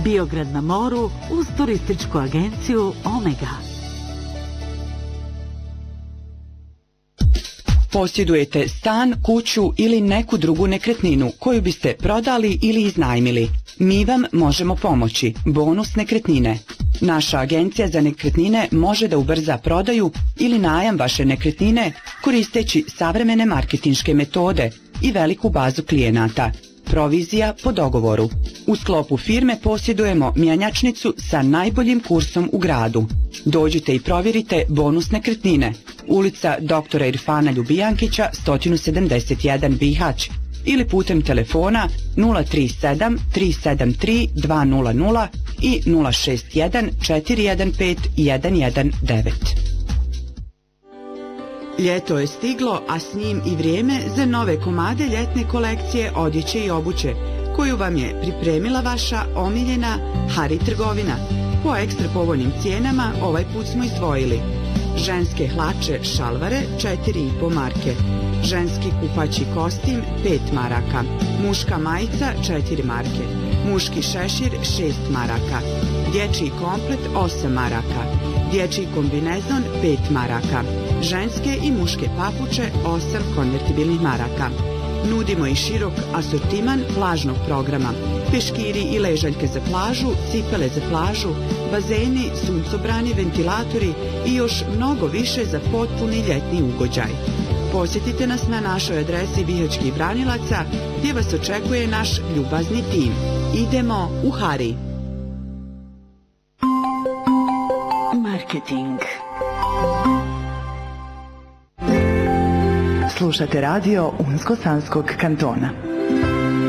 Biograd na moru uz turističku agenciju Omega. Posjedujete stan, kuću ili neku drugu nekretninu koju biste prodali ili iznajmili? Mi vam možemo pomoći. Bonus nekretnine. Naša agencija za nekretnine može da ubrza prodaju ili najam vaše nekretnine koristeći savremene marketinške metode i veliku bazu klijenata. Provizija po dogovoru. U sklopu firme posjedujemo mjenjačnicu sa najboljim kursom u gradu. Dođite i provjerite bonus nekretnine. Ulica dr. Irfana Ljubijankića, 171 Bihać ili putem telefona 037 373 200 i 061 415 119. Ljeto je stiglo, a s njim i vrijeme za nove komade ljetne kolekcije odjeće i obuće, koju vam je pripremila vaša omiljena Hari trgovina. Po ekstra povoljnim cijenama ovaj put smo izdvojili ženske hlače šalvare 4,5 marke, ženski kupaći kostim 5 maraka, muška majica 4 marke, muški šešir 6 maraka, dječji komplet 8 maraka, dječji kombinezon 5 maraka, ženske i muške papuče 8 konvertibilnih maraka. Nudimo i širok asortiman plažnog programa, peškiri i ležaljke za plažu, cipele za plažu, bazeni, suncobrani, ventilatori i još mnogo više za potpuni ljetni ugođaj. Posjetite nas na našoj adresi Bihaćkih Branilaca, gdje vas očekuje naš ljubazni tim. Idemo u Hari. Marketing. Slušate radio Unsko-Sanskog kantona.